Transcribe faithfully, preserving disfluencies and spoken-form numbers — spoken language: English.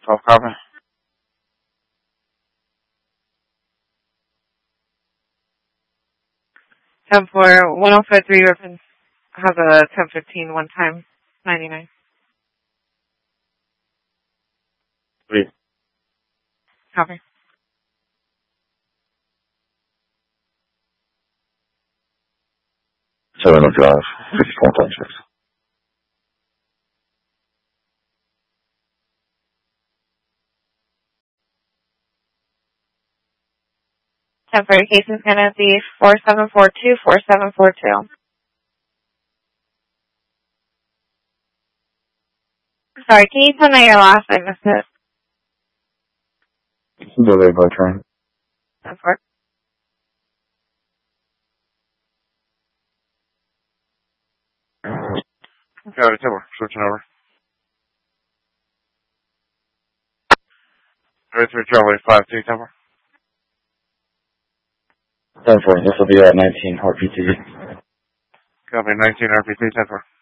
twelve, copy. ten four, one oh five three Griffin has a ten fifteen one time, ninety-nine. Three. Copy. Seven oh drive, fifty-four times six. ten forty case is going to be four seven four two, four seven four two. Sorry, can you tell me your last? I missed it. Delayed by train. ten four. Got it, over. Switching over. thirty-three Charlie, five two, temper. ten four, this will be at nineteen R P T. Copy, nineteen R P T, ten four.